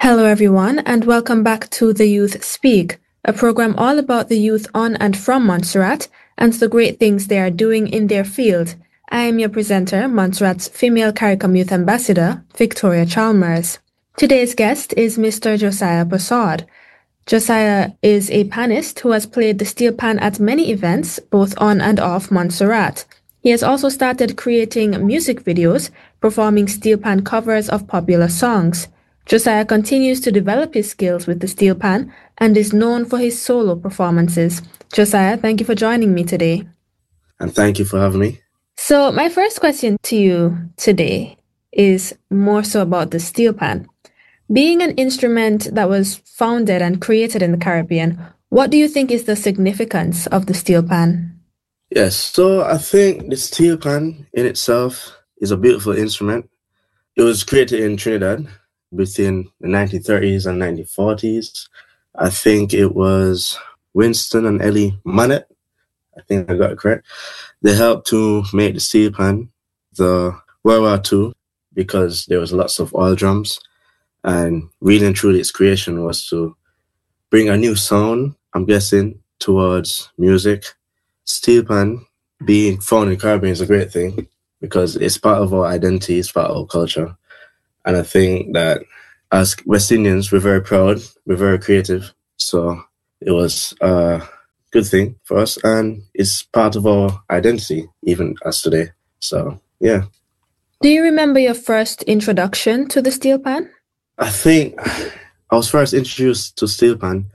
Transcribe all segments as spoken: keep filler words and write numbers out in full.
Hello, everyone, and welcome back to The Youth Speak, a program all about the youth on and from Montserrat and the great things they are doing in their field. I am your presenter, Montserrat's female CARICOM Youth Ambassador, Victoria Chalmers. Today's guest is Mister Josiah Persaud. Josiah is a panist who has played the steel pan at many events, both on and off Montserrat. He has also started creating music videos, performing steel pan covers of popular songs. Josiah continues to develop his skills with the steel pan and is known for his solo performances. Josiah, thank you for joining me today. And thank you for having me. So my first question to you today is more so about the steel pan. Being an instrument that was founded and created in the Caribbean, what do you think is the significance of the steel pan? Yes, so I think the steel pan in itself is a beautiful instrument. It was created in Trinidad within the nineteen thirties and nineteen forties. I think it was Winston and Ellie Mannett. I think I got it correct. They helped to make the steel pan, the World War Two, because there was lots of oil drums. And really and truly its creation was to bring a new sound, I'm guessing, towards music. Steel pan being found in the Caribbean is a great thing because it's part of our identity, it's part of our culture. And I think that as West Indians, we're very proud, we're very creative. So it was a good thing for us and it's part of our identity, even as today. So, yeah. Do you remember your first introduction to the steel pan? I think I was first introduced to steel pan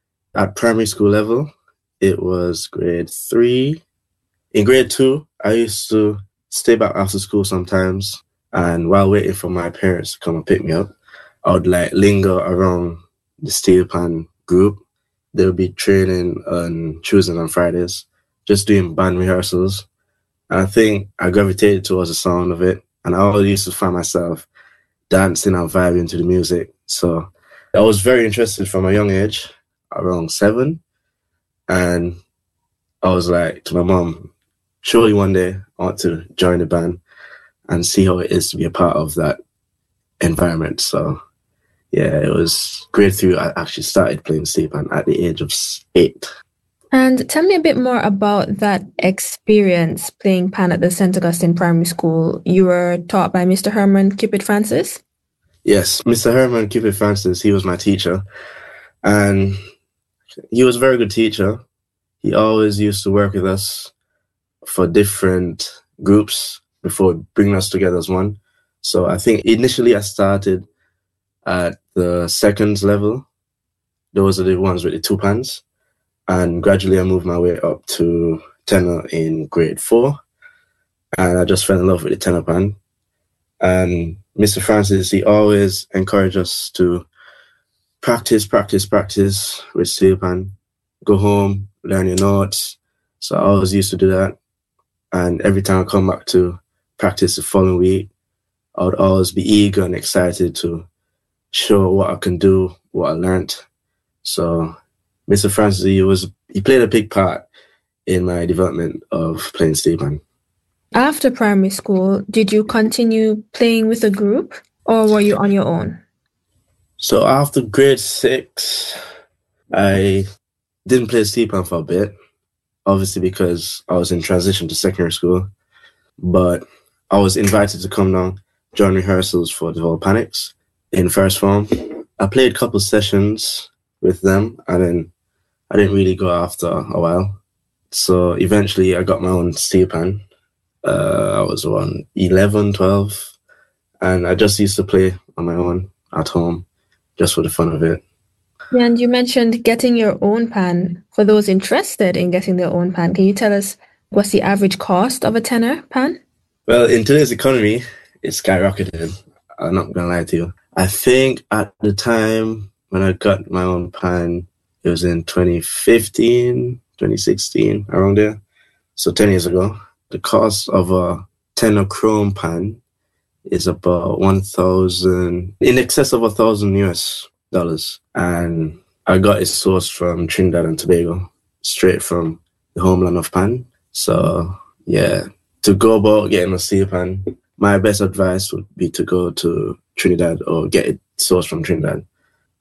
at primary school level. It was grade three. In grade two, I used to stay back after school sometimes. And while waiting for my parents to come and pick me up, I would like linger around the steel pan group. They would be training on Tuesdays and Fridays, just doing band rehearsals. And I think I gravitated towards the sound of it. And I always used to find myself dancing and vibing to the music. So I was very interested from a young age, around seven. And I was like to my mom, surely one day I want to join the band and see how it is to be a part of that environment. So yeah, it was grade three. I actually started playing steel pan at the age of eight. And tell me a bit more about that experience playing pan at the Saint Augustine Primary School. You were taught by Mister Herman Cupid Francis? Yes, Mister Herman Cupid Francis, he was my teacher. And he was a very good teacher. He always used to work with us for different groups before bringing us together as one. So I think initially I started at the seconds level. Those are the ones with the two pans. And gradually I moved my way up to tenor in grade four. And I just fell in love with the tenor pan. And Mister Francis, he always encouraged us to practice, practice, practice with steel pan. Go home, learn your notes. So I always used to do that. And every time I come back to practice the following week, I would always be eager and excited to show what I can do, what I learned. So Mister Francis, he was he played a big part in my development of playing steel pan. After primary school, did you continue playing with a group or were you on your own? So after grade six, I didn't play steel pan for a bit, obviously because I was in transition to secondary school. But I was invited to come down, join rehearsals for the Volcanics in first form. I played a couple sessions with them and then I didn't really go after a while. So eventually I got my own steel pan. Uh, I was around eleven, twelve, and I just used to play on my own at home, just for the fun of it. Yeah, and you mentioned getting your own pan. For those interested in getting their own pan, can you tell us what's the average cost of a tenor pan? Well, in today's economy, it's skyrocketed. I'm not going to lie to you. I think at the time when I got my own pan, it was in twenty fifteen, twenty sixteen, around there. So ten years ago. The cost of a tenor chrome pan is about one thousand, in excess of a thousand U S dollars. And I got it sourced from Trinidad and Tobago, straight from the homeland of pan. So yeah, to go about getting a steel pan, my best advice would be to go to Trinidad or get it sourced from Trinidad.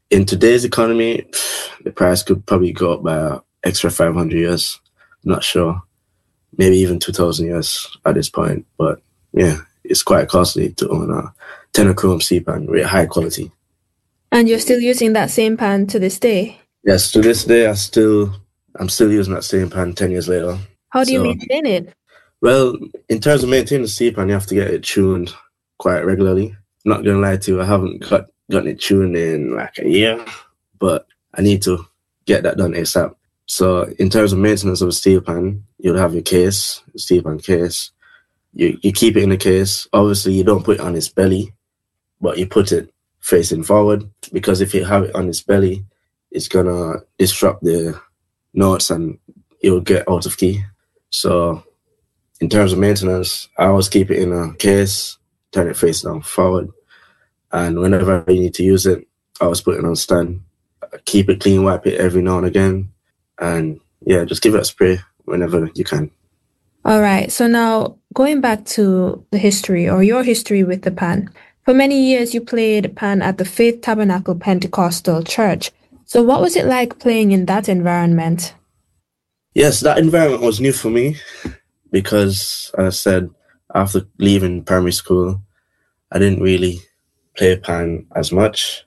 in today's economy, the price could probably go up by an extra five hundred U S. I'm not sure. Maybe even two thousand U S at this point. But yeah, it's quite costly to own a Tenachrome C-pan with high quality. And you're still using that same pan to this day? Yes, to this day, I still, I'm still using that same pan ten years later. How do you So, maintain it? well, in terms of maintaining the C-pan, you have to get it tuned quite regularly. I'm not going to lie to you, I haven't got, gotten it tuned in like a year, but I need to get that done ASAP. So in terms of maintenance of a steel pan, you'll have your case, steel pan case. You, you keep it in the case. Obviously, you don't put it on its belly, but you put it facing forward, because if you have it on its belly, it's going to disrupt the notes and you'll get out of key. So in terms of maintenance, I always keep it in a case, turn it face down forward. And whenever you need to use it, I always put it on stand. Keep it clean, wipe it every now and again. And yeah, just give it a spray whenever you can. All right. So now going back to the history or your history with the pan. For many years, you played pan at the Faith Tabernacle Pentecostal Church. So what was it like playing in that environment? Yes, that environment was new for me because, as I said, after leaving primary school, I didn't really play pan as much.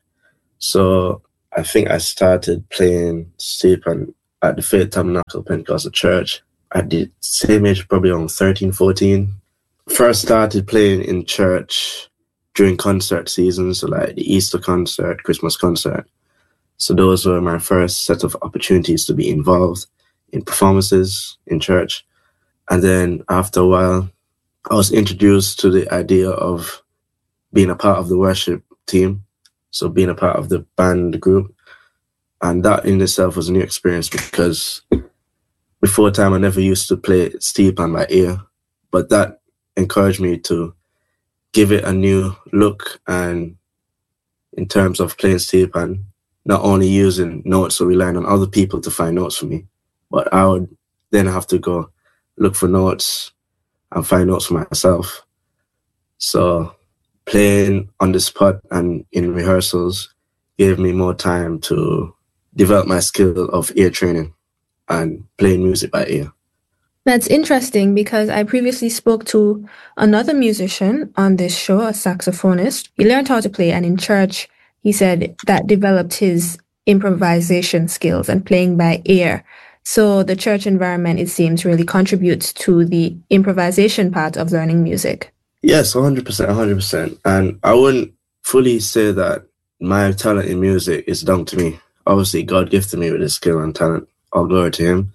So I think I started playing steel pan at the Faith Tabernacle Pentecostal Church at the same age, probably around thirteen, fourteen. First started playing in church during concert seasons, so like the Easter concert, Christmas concert. So those were my first set of opportunities to be involved in performances in church. And then after a while, I was introduced to the idea of being a part of the worship team. So being a part of the band group. And that in itself was a new experience because before time, I never used to play steel pan by ear, but that encouraged me to give it a new look. And in terms of playing steel pan, not only using notes or relying on other people to find notes for me, but I would then have to go look for notes and find notes for myself. So playing on the spot and in rehearsals gave me more time to develop my skill of ear training and playing music by ear. That's interesting because I previously spoke to another musician on this show, a saxophonist. He learned how to play, and in church, he said that developed his improvisation skills and playing by ear. So the church environment, it seems, really contributes to the improvisation part of learning music. Yes, one hundred percent, one hundred percent. And I wouldn't fully say that my talent in music is down to me. Obviously, God gifted me with this skill and talent. All glory to him.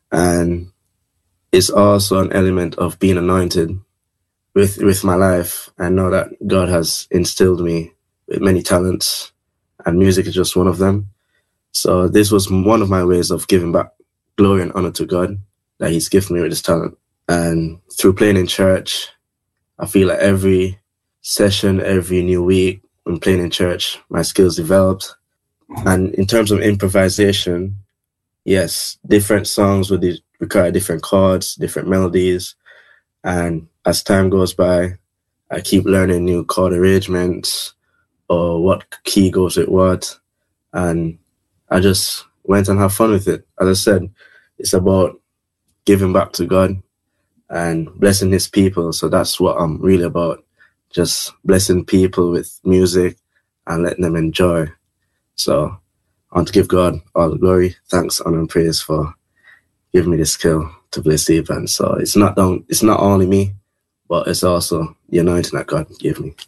And it's also an element of being anointed with, with my life. I know that God has instilled me with many talents, and music is just one of them. So this was one of my ways of giving back glory and honor to God, that he's gifted me with this talent. And through playing in church, I feel like every session, every new week, when playing in church, my skills developed. And in terms of improvisation, yes, different songs would require different chords, different melodies. And as time goes by, I keep learning new chord arrangements or what key goes with what. And I just went and have fun with it. As I said, it's about giving back to God and blessing his people. So that's what I'm really about. Just blessing people with music and letting them enjoy. So I want to give God all the glory, thanks, honor, and praise for giving me the skill to play steel pan. So it's not down, it's not only me, but it's also the anointing that God gave me.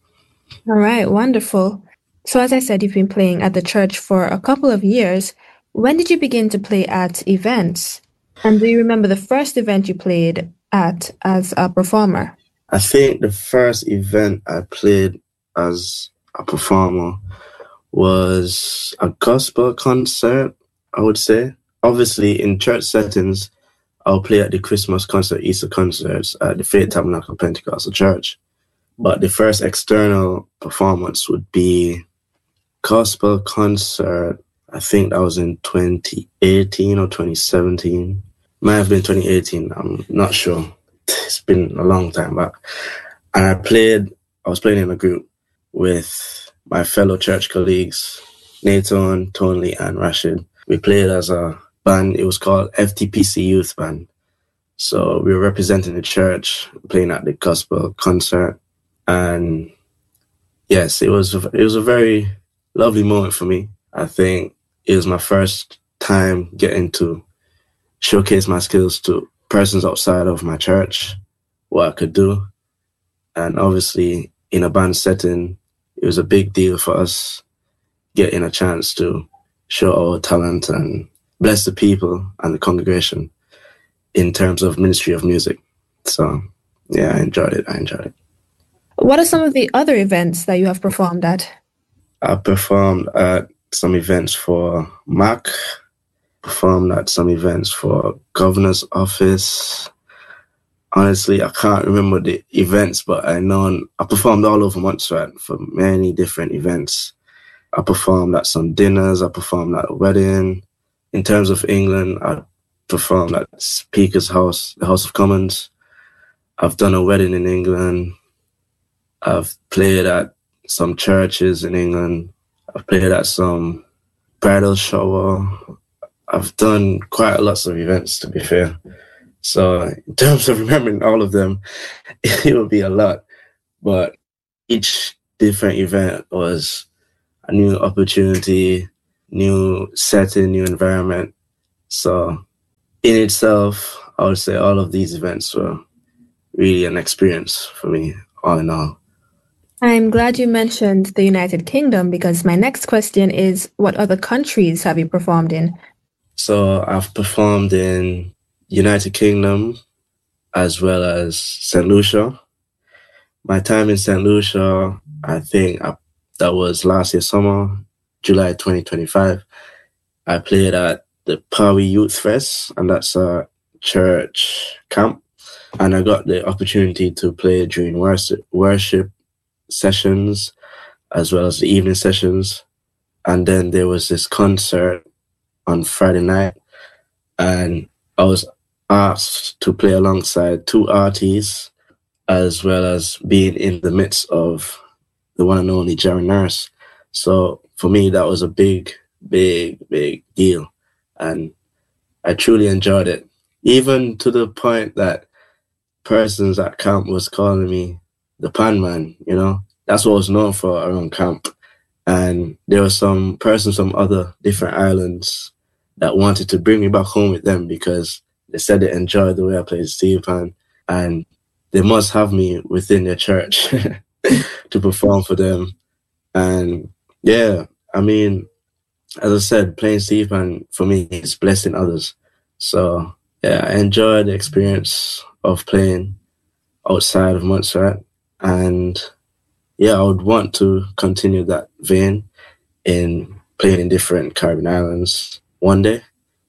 All right, wonderful. So as I said, you've been playing at the church for a couple of years. When did you begin to play at events? And do you remember the first event you played at as a performer? I think the first event I played as a performer was a gospel concert, I would say. Obviously, in church settings, I'll play at the Christmas concert, Easter concerts at the Faith Tabernacle Pentecostal Church. But the first external performance would be gospel concert. I think that was in twenty eighteen or twenty seventeen. Might have been twenty eighteen, I'm not sure. It's been a long time back. And I played, I was playing in a group with my fellow church colleagues. Nathan, Tony, and Rashid. We played as a band. It was called F T P C Youth Band. So we were representing the church, playing at the gospel concert. And yes, it was, it was a very lovely moment for me. I think it was my first time getting to showcase my skills to persons outside of my church, what I could do. And obviously, in a band setting, it was a big deal for us getting a chance to show our talent and bless the people and the congregation in terms of ministry of music. So, yeah, I enjoyed it. I enjoyed it. What are some of the other events that you have performed at? I performed at some events for M A C, performed at some events for Governor's Office. Honestly, I can't remember the events, but I know I performed all over Montserrat for many different events. I performed at some dinners, I performed at a wedding. In terms of England, I performed at Speaker's House, the House of Commons. I've done a wedding in England. I've played at some churches in England. I've played at some bridal shower. I've done quite a lot of events, to be fair. So in terms of remembering all of them, it would be a lot. But each different event was a new opportunity, new setting, new environment. So in itself, I would say all of these events were really an experience for me, all in all. I'm glad you mentioned the United Kingdom, because my next question is, what other countries have you performed in? So I've performed in United Kingdom as well as Saint Lucia. My time in Saint Lucia, I think I, that was last year summer, July twenty twenty-five. I played at the Pawi Youth Fest, and that's a church camp. And I got the opportunity to play during worship, worship sessions as well as the evening sessions. And then there was this concert on Friday night, and I was asked to play alongside two artists as well as being in the midst of the one and only Jerry Nurse. So for me, that was a big, big, big deal. And I truly enjoyed it, even to the point that persons at camp was calling me the Pan Man, you know? That's what I was known for around camp. And there were some persons from other different islands that wanted to bring me back home with them because they said they enjoyed the way I played steel pan, and they must have me within their church to perform for them. And yeah, I mean, as I said, playing steel pan for me is blessing others. So yeah, I enjoyed the experience of playing outside of Montserrat, and yeah, I would want to continue that vein in playing in different Caribbean islands one day,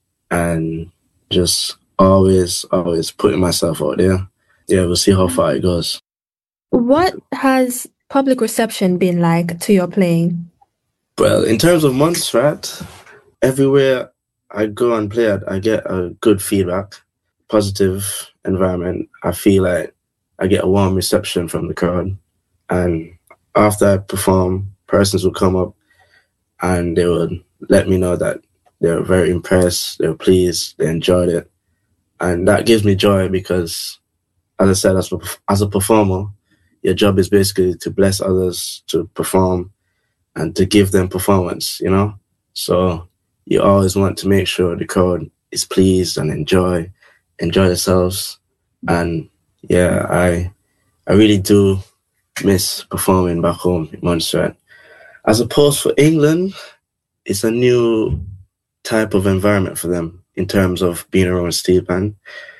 and just always, always putting myself out there. Yeah, we'll see how far it goes. What has public reception been like to your playing? Well, in terms of Montserrat, everywhere I go and play at, I get a good feedback, positive environment. I feel like I get a warm reception from the crowd. And after I perform, persons will come up and they would let me know that they were very impressed, they were pleased, they enjoyed it. And that gives me joy because, as I said, as a, as a performer, your job is basically to bless others, to perform, and to give them performance, you know? So you always want to make sure the crowd is pleased and enjoy, enjoy themselves. And yeah, I I really do miss performing back home in Montserrat. As opposed for England, it's a new type of environment for them in terms of being around steel pan,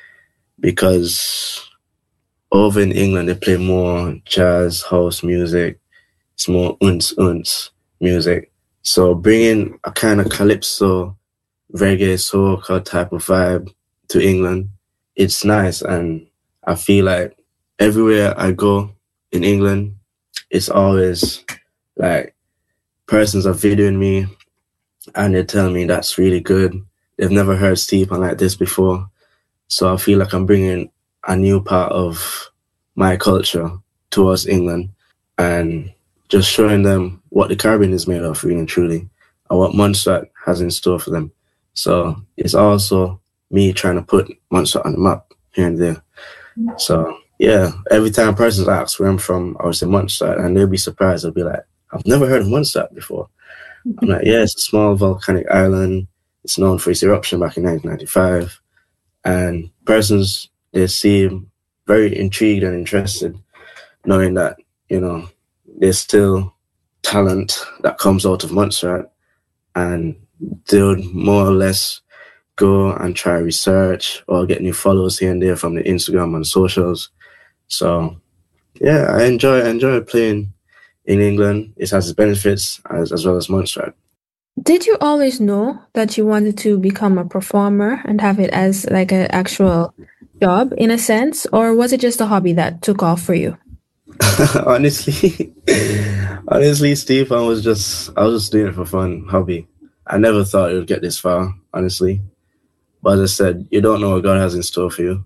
because over in England they play more jazz, house music. It's more unts unts music. So bringing a kind of calypso, reggae, soca type of vibe to England, it's nice. And I feel like everywhere I go in England, it's always like persons are videoing me and they tell me that's really good. They've never heard steel pan like this before. So I feel like I'm bringing a new part of my culture towards England and just showing them what the Caribbean is made of, really and truly. and what Montserrat has in store for them. So it's also me trying to put Montserrat on the map here and there. So yeah, every time a person asks where I'm from, I would say Montserrat, and they'll be surprised. They'll be like, I've never heard of Montserrat before. I'm like, yeah, it's a small volcanic island. It's known for its eruption back in nineteen ninety-five. And persons, they seem very intrigued and interested, knowing that, you know, there's still talent that comes out of Montserrat, and they would more or less go and try research or get new followers here and there from the Instagram and socials. So yeah, I enjoy I enjoy playing in England. It has its benefits as, as well as Montserrat. Did you always know that you wanted to become a performer and have it as like an actual job in a sense, or was it just a hobby that took off for you? honestly, honestly, Steve, I was just I was just doing it for fun, hobby. I never thought it would get this far, honestly. But as I said, you don't know what God has in store for you.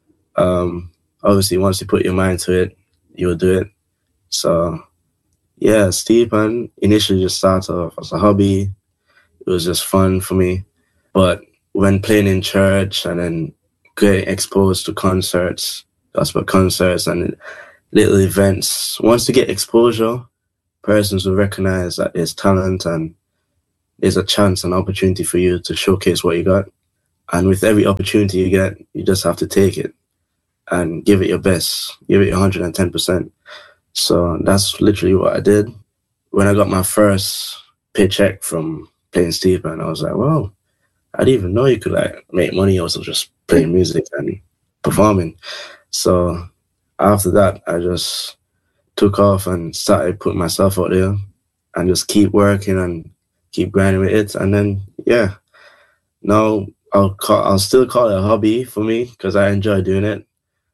Um, obviously, once you put your mind to it, you'll do it. So yeah, Steepan initially just started off as a hobby. It was just fun for me. But when playing in church and then getting exposed to concerts, gospel concerts and little events, once you get exposure, persons will recognize that there's talent and there's a chance and opportunity for you to showcase what you got. And with every opportunity you get, you just have to take it and give it your best, give it one hundred ten percent. So that's literally what I did. When I got my first paycheck from playing Steepan, I was like, wow, I didn't even know you could like make money also just playing music and performing. So after that, I just took off and started putting myself out there and just keep working and keep grinding with it. And then, yeah, now I'll call, I'll still call it a hobby for me because I enjoy doing it.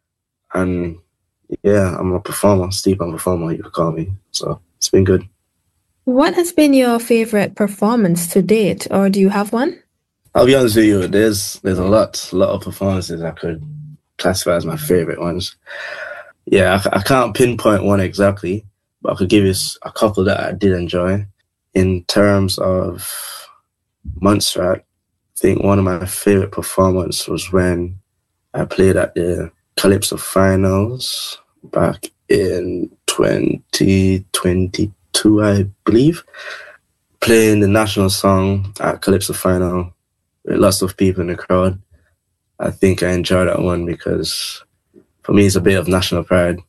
And yeah, I'm a performer, Steepan performer, you could call me. So it's been good. What has been your favorite performance to date, or do you have one? I'll be honest with you, there's there's a lot, a lot of performances I could classify as my favorite ones. Yeah, I, I can't pinpoint one exactly, but I could give you a couple that I did enjoy. In terms of Montserrat, I think one of my favorite performances was when I played at the Calypso Finals back in twenty twenty-two, I believe. Playing the national song at Calypso Final with lots of people in the crowd. I think I enjoyed that one because for me it's a bit of national pride.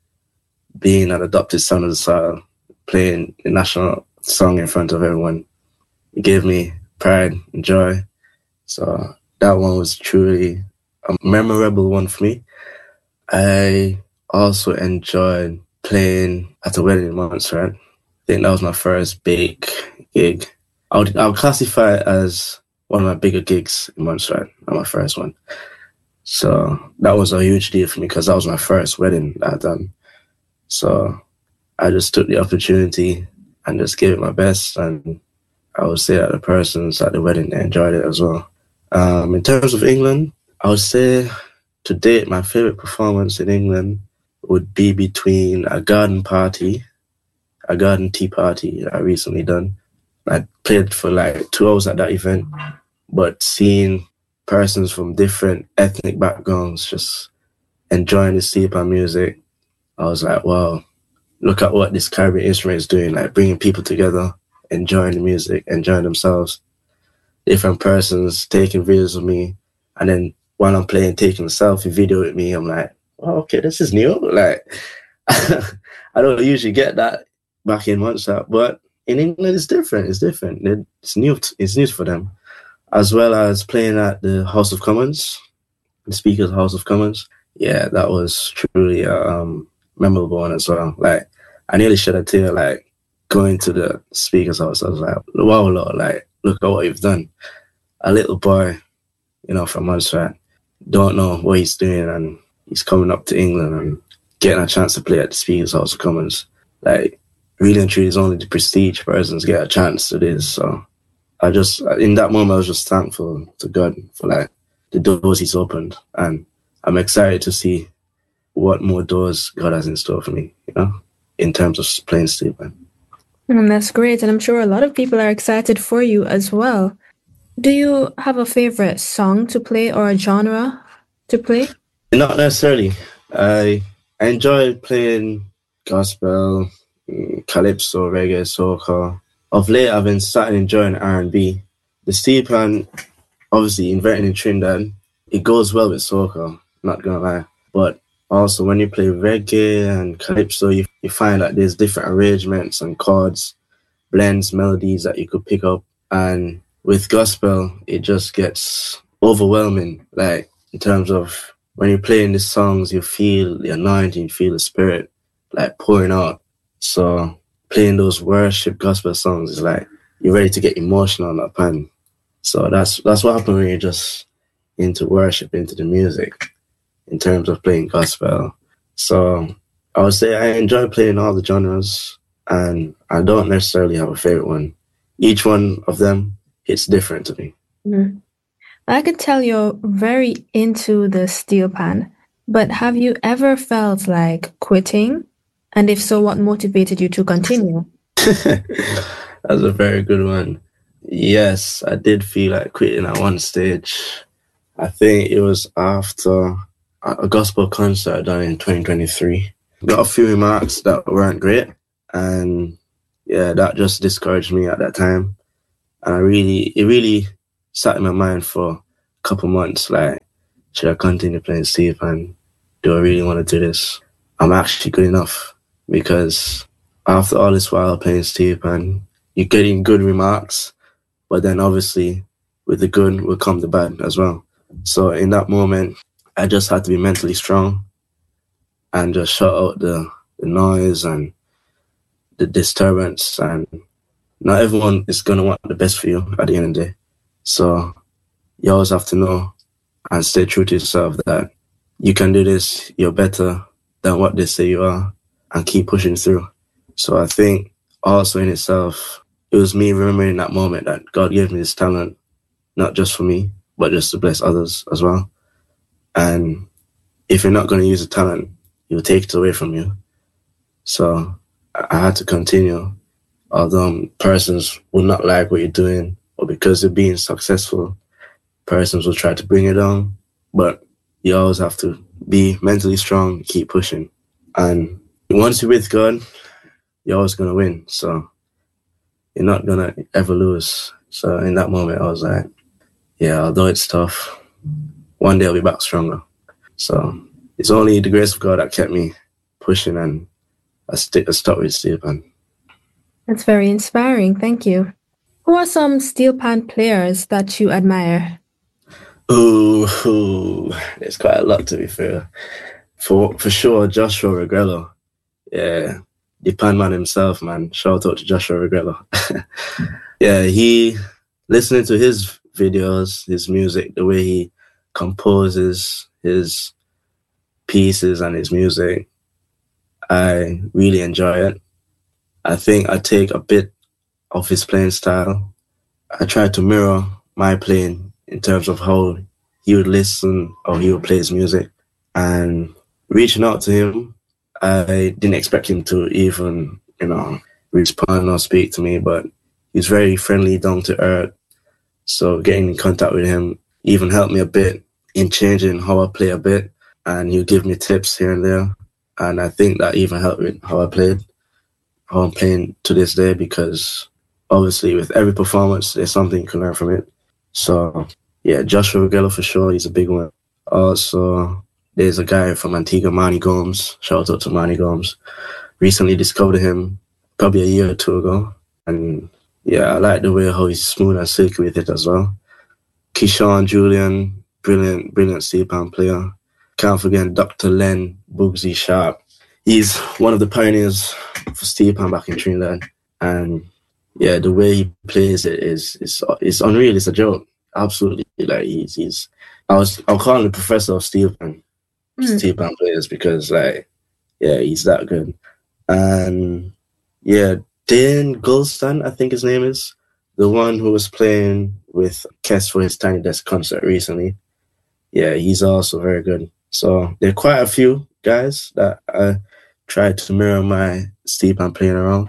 Being an adopted son of the soil, playing the national song in front of everyone, it gave me pride and joy. So that one was truly a memorable one for me. I also enjoyed playing at a wedding in Montserrat. I think that was my first big gig. I would, I would classify it as one of my bigger gigs in Montserrat, not my first one. So that was a huge deal for me because that was my first wedding that I'd done. So I just took the opportunity and just gave it my best. And I would say that the persons at the wedding, they enjoyed it as well. Um, in terms of England, I would say to date, my favorite performance in England would be between a garden party, a garden tea party that I recently done. I played for like two hours at that event, but seeing persons from different ethnic backgrounds just enjoying the Steepan music, I was like, wow, look at what this Caribbean instrument is doing, like bringing people together, enjoying the music, enjoying themselves. Different persons taking videos of me, and then while I'm playing, taking a selfie video with me, I'm like, oh, okay, this is new. Like, I don't usually get that back in Montserrat, but in England, it's different. It's different. It's new. It's new for them, as well as playing at the House of Commons, the Speaker's House of Commons. Yeah, that was truly a um, memorable one as well. Like, I nearly shed a tear, like going to the Speaker's house. I was like, wow, Lord, like, look at what you've done. A little boy, you know, from Montserrat, don't know what he's doing, and he's coming up to England and getting a chance to play at the Speaker's House of Commons. Like, really and truly, it's only the prestige persons get a chance to this. So I just, in that moment, I was just thankful to God for like the doors he's opened, and I'm excited to see what more doors God has in store for me, you know, in terms of playing Steepan. And that's great. And I'm sure a lot of people are excited for you as well. Do you have a favorite song to play or a genre to play? Not necessarily. I, I enjoy playing gospel, mm, calypso, reggae, soca. Of late, I've been starting enjoying R and B. The steel pan, obviously, invented in Trinidad, it goes well with soca, not gonna lie. But also, when you play reggae and calypso, you, you find that there's different arrangements and chords, blends, melodies that you could pick up. And with gospel, it just gets overwhelming. Like, in terms of when you're playing these songs, you feel the anointing, you feel the spirit, like, pouring out. So playing those worship gospel songs is like, you're ready to get emotional on that pan. So that's that's what happens when you're just into worship, into the music, in terms of playing gospel. So I would say I enjoy playing all the genres, and I don't necessarily have a favorite one. Each one of them hits different to me. Mm. I could tell you're very into the steel pan, but have you ever felt like quitting? And if so, what motivated you to continue? That's a very good one. Yes, I did feel like quitting at one stage. I think it was after a gospel concert done in twenty twenty-three. Got a few remarks that weren't great, and yeah, that just discouraged me at that time. And I really, it really sat in my mind for a couple months, like, should I continue playing steel pan? Do I really want to do this? I'm actually good enough, because after all this while playing steel pan, you're getting good remarks, but then obviously with the good will come the bad as well. So in that moment, I just had to be mentally strong and just shut out the, the noise and the disturbance. And not everyone is going to want the best for you at the end of the day. So you always have to know and stay true to yourself that you can do this, you're better than what they say you are, and keep pushing through. So I think also in itself, it was me remembering that moment that God gave me this talent, not just for me, but just to bless others as well. And if you're not going to use the talent, he'll take it away from you. So I had to continue, although persons will not like what you're doing, or because you're being successful, persons will try to bring you down. But you always have to be mentally strong, keep pushing. And once you're with God, you're always going to win. So you're not going to ever lose. So in that moment, I was like, yeah, although it's tough, one day I'll be back stronger. So it's only the grace of God that kept me pushing, and I, st- I stuck with steel pan. That's very inspiring. Thank you. Who are some steel pan players that you admire? Ooh, ooh, there's quite a lot, to be fair. For for sure, Joshua Regrello. Yeah, the pan man himself, man. Shout out to Joshua Regrello. Yeah, he, listening to his videos, his music, the way he composes his pieces and his music, I really enjoy it. I think I take a bit of his playing style. I try to mirror my playing in terms of how he would listen or he would play his music. And reaching out to him, I didn't expect him to even, you know, respond or speak to me, but he's very friendly, down to earth. So getting in contact with him even helped me a bit in changing how I play a bit, and he'll give me tips here and there. And I think that even helped with how I played, how I'm playing to this day, because obviously with every performance, there's something you can learn from it. So yeah, Joshua Regrello for sure, he's a big one. Also, there's a guy from Antigua, Manny Gomes. Shout out to Manny Gomes. Recently discovered him probably a year or two ago. And yeah, I like the way how he's smooth and silky with it as well. Keyshawn Julian, brilliant, brilliant steel pan player. Can't forget Doctor Len Bugsy Sharp. He's one of the pioneers for steel pan back in Trinidad. And yeah, the way he plays it is is it's unreal. It's a joke. Absolutely. Like he's he's I was I'll call him the professor of steel pan, mm. steel pan players, because like yeah, he's that good. And yeah, Dan Goldston, I think his name is, the one who was playing with Kes for his Tiny Desk concert recently. Yeah, he's also very good. So there are quite a few guys that I try to mirror my steel pan playing around.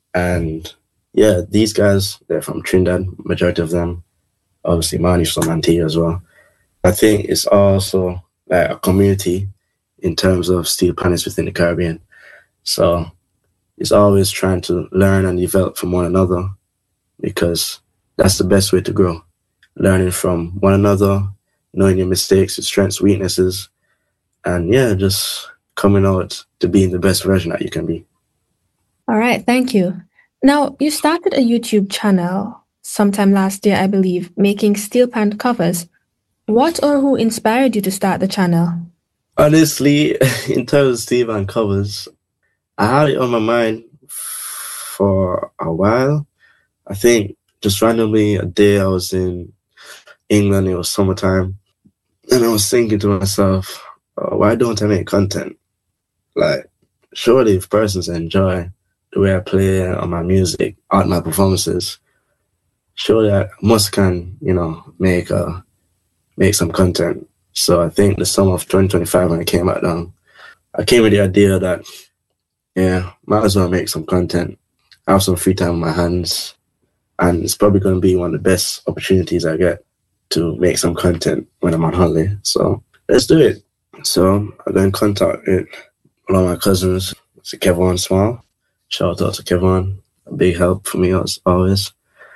And yeah, these guys, they're from Trinidad, majority of them. Obviously, Mani's from Antigua as well. I think it's also like a community in terms of steel panists within the Caribbean. So it's always trying to learn and develop from one another, because that's the best way to grow. Learning from one another, knowing your mistakes, your strengths, weaknesses, and yeah, just coming out to being the best version that you can be. All right, thank you. Now, you started a YouTube channel sometime last year, I believe, making steel pan covers. What or who inspired you to start the channel? Honestly, in terms of steel pan covers, I had it on my mind for a while. I think just randomly a day I was in England, it was summertime, and I was thinking to myself, oh, why don't I make content? Like, surely if persons enjoy the way I play on my music, on my performances, surely I must can, you know, make a make some content. So I think the summer of twenty twenty-five, when I came out down, I came with the idea that, yeah, might as well make some content, have some free time on my hands, and it's probably going to be one of the best opportunities I get to make some content when I'm on holiday. So let's do it. So I got in contact with one of my cousins, it's Kevin Small. Shout out to Kevin, a big help for me as always.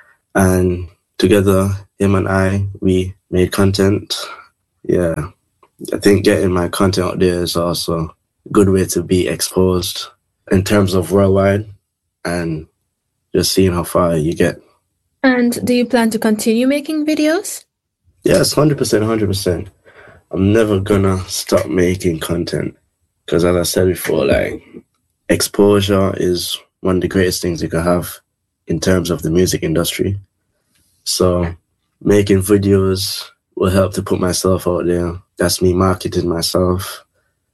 And together, him and I, we made content. Yeah, I think getting my content out there is also a good way to be exposed in terms of worldwide and just seeing how far you get. And do you plan to continue making videos? Yes, one hundred percent, one hundred percent. I'm never gonna stop making content because, as I said before, like, exposure is one of the greatest things you can have in terms of the music industry. So making videos will help to put myself out there. That's me marketing myself.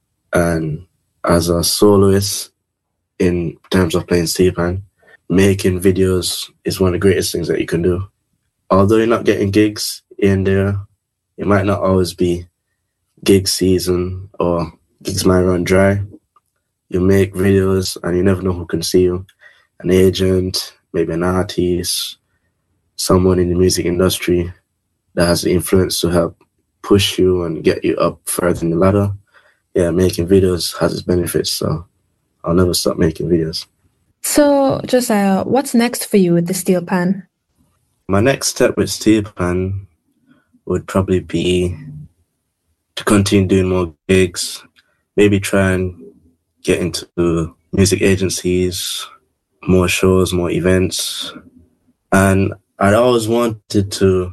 And as a soloist, in terms of playing steel pan, making videos is one of the greatest things that you can do. Although you're not getting gigs here and there, it might not always be gig season or gigs might run dry. You make videos and you never know who can see you. An agent, maybe an artist, someone in the music industry that has the influence to help push you and get you up further in the ladder. Yeah, making videos has its benefits, so I'll never stop making videos. So, Josiah, what's next for you with the steel pan? My next step with steel pan would probably be to continue doing more gigs, maybe try and get into music agencies, more shows, more events. And I'd always wanted to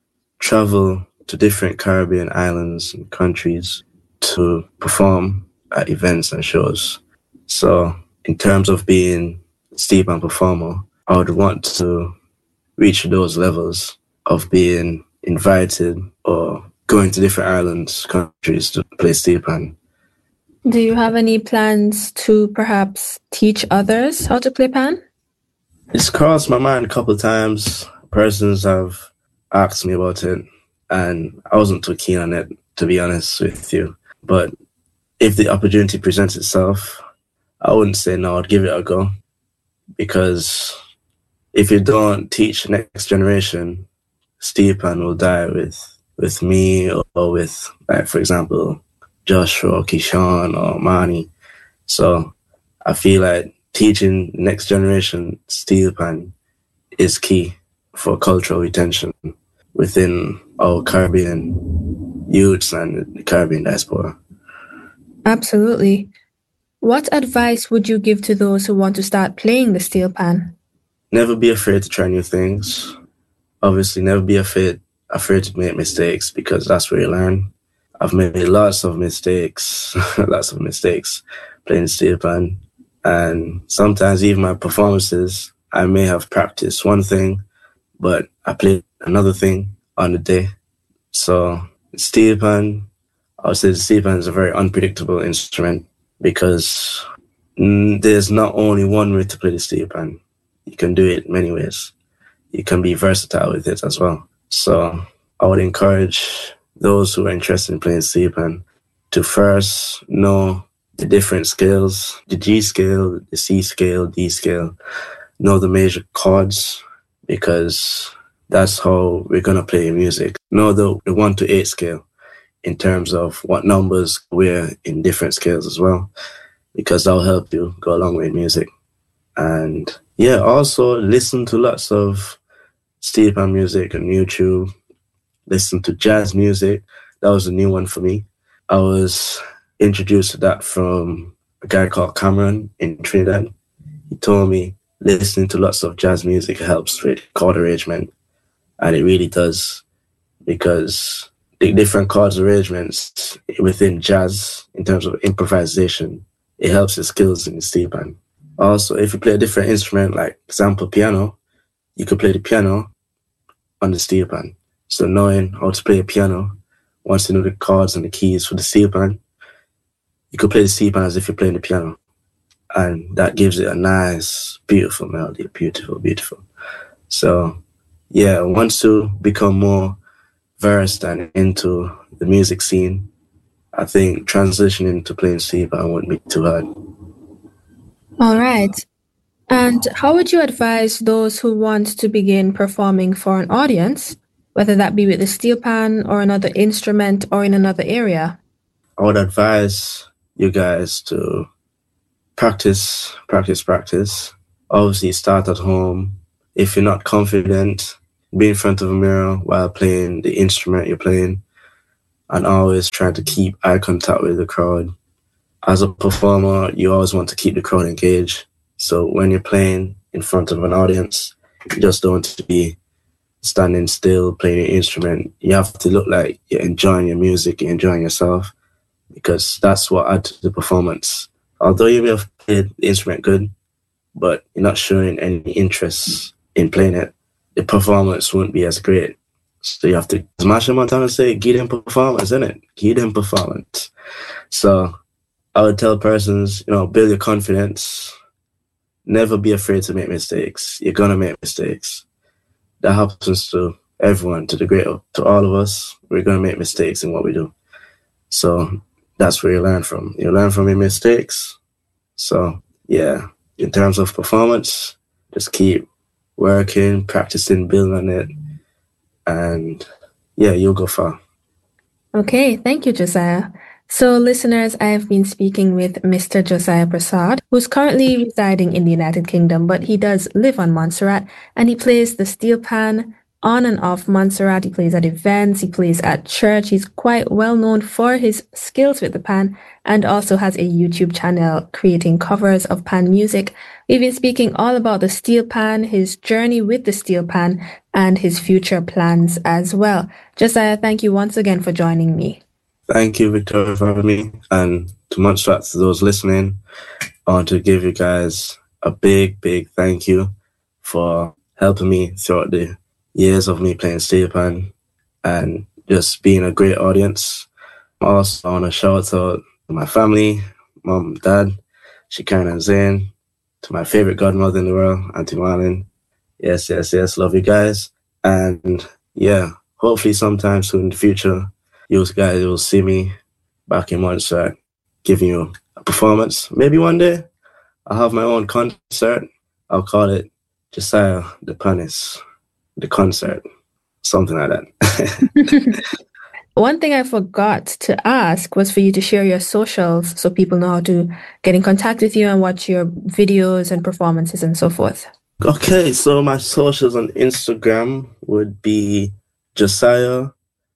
travel to different Caribbean islands and countries to perform at events and shows. So in terms of being a steel pan performer, I would want to reach those levels of being invited or going to different islands, countries to play steel pan. Do you have any plans to perhaps teach others how to play pan? It's crossed my mind a couple of times. Persons have asked me about it, and I wasn't too keen on it, to be honest with you. But if the opportunity presents itself, I wouldn't say no, I'd give it a go. Because if you don't teach the next generation, steel pan will die with, with me or with, like, for example, Joshua, Keyshawn, or Mani. So I feel like teaching the next generation steel pan is key for cultural retention within our Caribbean youths and the Caribbean diaspora. Absolutely. What advice would you give to those who want to start playing the steel pan? Never be afraid to try new things. Obviously, never be afraid afraid to make mistakes, because that's where you learn. I've made lots of mistakes, lots of mistakes playing steel pan. And sometimes even my performances, I may have practiced one thing, but I played another thing on the day. So steel pan, I would say the steel pan is a very unpredictable instrument, because mm, there's not only one way to play the steel pan. You can do it many ways. You can be versatile with it as well. So I would encourage those who are interested in playing steel pan to first know the different scales, the G scale, the C scale, D scale, know the major chords, because that's how we're going to play music. Know the, the one to eight scale in terms of what numbers we're in different scales as well, because that'll help you go a long way in music. And yeah, also listen to lots of steel pan music on YouTube. Listen to jazz music. That was a new one for me. I was introduced to that from a guy called Cameron in Trinidad. He told me listening to lots of jazz music helps with chord arrangement. And it really does, because the different chords arrangements within jazz, in terms of improvisation, it helps your skills in the steel pan. Also, if you play a different instrument, like example piano, you could play the piano on the steel pan. So knowing how to play a piano, once you know the chords and the keys for the steel pan, you could play the steel pan as if you're playing the piano. And that gives it a nice, beautiful melody. Beautiful, beautiful. So yeah, once you become more versed and into the music scene, I think transitioning to playing steel pan wouldn't be too hard. All right. And how would you advise those who want to begin performing for an audience, whether that be with the steel pan or another instrument or in another area? I would advise you guys to practice, practice, practice. Obviously, start at home. If you're not confident, be in front of a mirror while playing the instrument you're playing, and always try to keep eye contact with the crowd. As a performer, you always want to keep the crowd engaged. So when you're playing in front of an audience, you just don't want to be standing still playing your instrument. You have to look like you're enjoying your music, you're enjoying yourself, because that's what adds to the performance. Although you may have played the instrument good, but you're not showing any interest in playing it, the performance won't be as great. So you have to, as Machel Montano say, give them performance, innit? Give them performance. So I would tell persons, you know, build your confidence. Never be afraid to make mistakes. You're gonna make mistakes. That happens to everyone, to the great, to all of us. We're gonna make mistakes in what we do. So that's where you learn from. You learn from your mistakes. So yeah, in terms of performance, just keep working, practicing, building on it, and yeah, you'll go far. Okay, thank you, Josiah. So listeners, I have been speaking with Mister Josiah Prasad, who's currently residing in the United Kingdom, but he does live on Montserrat, and he plays the steel pan on and off Montserrat. He plays at events, he plays at church. He's quite well known for his skills with the pan, and also has a YouTube channel creating covers of pan music. We've been speaking all about the steel pan, his journey with the steel pan, and his future plans as well. Josiah, thank you once again for joining me. Thank you, Victoria, for having me. And to Montserrat, to those listening, I want to give you guys a big, big thank you for helping me throughout the years of me playing steel pan and just being a great audience. Also, I want to shout out to my family, mom, dad, Shekinah and Zayn, to my favorite godmother in the world, Auntie Marlon. Yes, yes, yes, love you guys. And yeah, hopefully sometime soon in the future, you guys will see me back in Montserrat giving you a performance. Maybe one day I'll have my own concert. I'll call it Josiah the Panis, the concert, something like that. One thing I forgot to ask was for you to share your socials so people know how to get in contact with you and watch your videos and performances and so forth. Okay, so my socials on Instagram would be Josiah,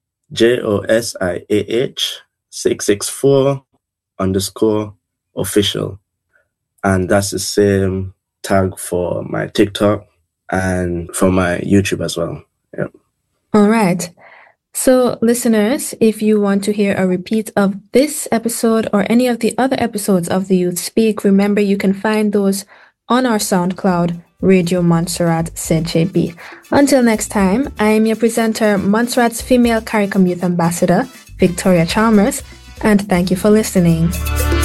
J O S I A H, six six four underscore official. And that's the same tag for my TikTok and for my YouTube as well. Yep. All right. So listeners, if you want to hear a repeat of this episode or any of the other episodes of The Youth Speak, remember you can find those on our SoundCloud, Radio Montserrat Z J B. Until next time, I am your presenter, Montserrat's female CARICOM Youth Ambassador, Victoria Chalmers, and thank you for listening.